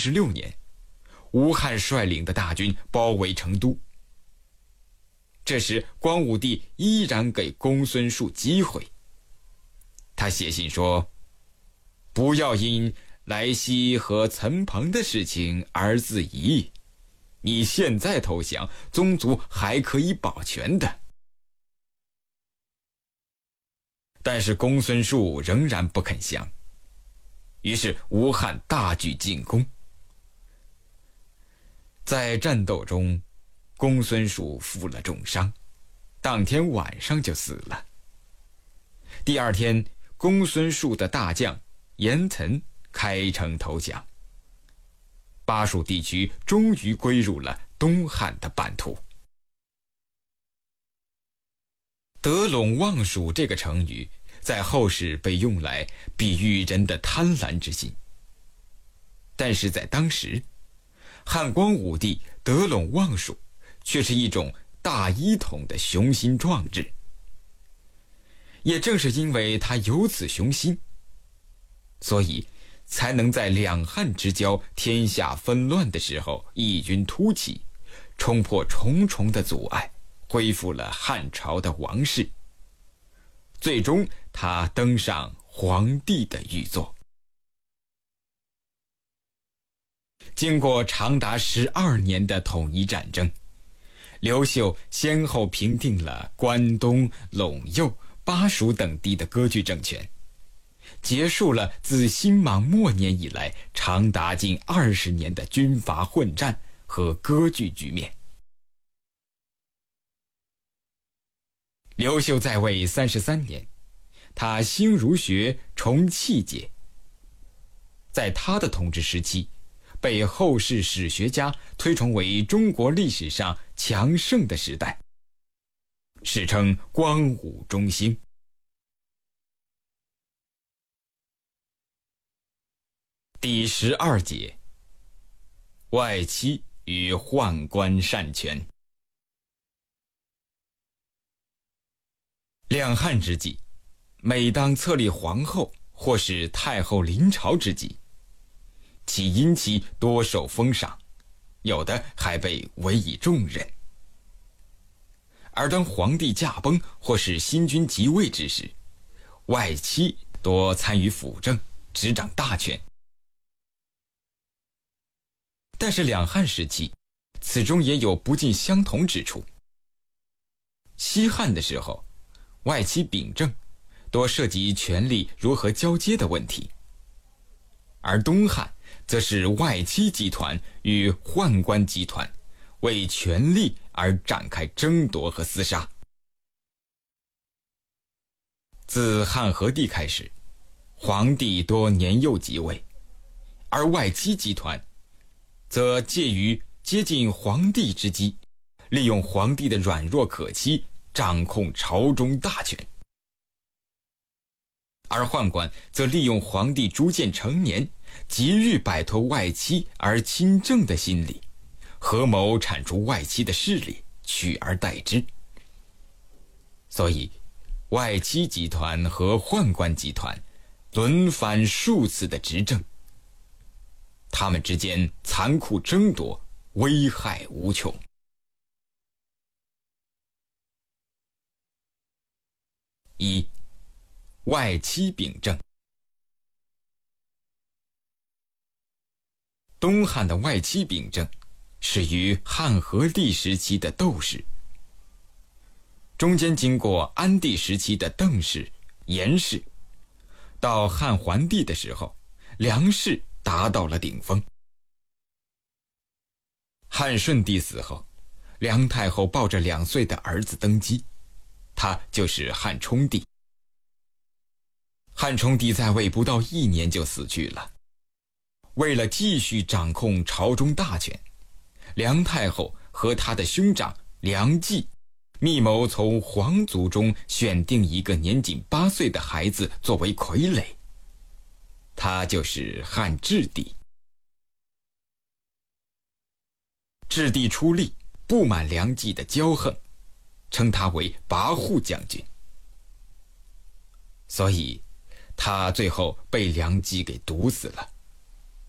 1746年，吴汉率领的大军包围成都。这时光武帝依然给公孙述机会，他写信说：不要因莱西和岑彭的事情而自疑，你现在投降，宗族还可以保全的。但是公孙述仍然不肯降，于是吴汉大举进攻。在战斗中，公孙述负了重伤，当天晚上就死了。第二天，公孙述的大将严岑开城投降，巴蜀地区终于归入了东汉的版图。得陇望蜀这个成语在后世被用来比喻人的贪婪之心，但是在当时，汉光武帝得陇望蜀却是一种大一统的雄心壮志。也正是因为他有此雄心，所以才能在两汉之交天下纷乱的时候异军突起，冲破重重的阻碍，恢复了汉朝的王室。最终他登上皇帝的玉座。经过长达12年的统一战争，刘秀先后平定了关东、陇右、巴蜀等地的割据政权，结束了自新莽末年以来长达近20年的军阀混战和割据局面。刘秀在位33年，他兴儒学，崇气节。在他的统治时期，被后世史学家推崇为中国历史上强盛的时代，史称光武中兴。第12节，外戚与宦官擅权。两汉之际，每当册立皇后或是太后临朝之际，其姻妻多受封赏，有的还被委以重任。而当皇帝驾崩或是新君即位之时，外戚多参与辅政，执掌大权。但是两汉时期，此中也有不尽相同之处。西汉的时候，外戚秉政多涉及权力如何交接的问题，而东汉则是外戚集团与宦官集团为权力而展开争夺和厮杀。自汉和帝开始，皇帝多年幼即位，而外戚集团则介于接近皇帝之机，利用皇帝的软弱可欺，掌控朝中大权。而宦官则利用皇帝逐渐成年，急于摆脱外戚而亲政的心理，合谋铲除外戚的势力，取而代之。所以外戚集团和宦官集团轮番数次的执政，他们之间残酷争夺，危害无穷。一、外戚秉政。东汉的外戚秉政始于汉和帝时期的窦氏，中间经过安帝时期的邓氏、严氏，到汉桓帝的时候，梁氏达到了顶峰。汉顺帝死后，梁太后抱着2岁的儿子登基，他就是汉冲帝。汉冲帝在位不到1年就死去了。为了继续掌控朝中大权，梁太后和他的兄长梁冀密谋从皇族中选定一个年仅8岁的孩子作为傀儡，他就是汉质帝。质帝出力，不满梁冀的骄横，称他为跋扈将军，所以他最后被梁冀给毒死了。